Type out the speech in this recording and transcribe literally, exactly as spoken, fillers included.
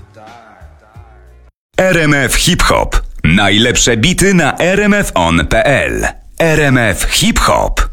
R M F Hip Hop. Najlepsze bity na r m f on kropka p l. R M F Hip Hop.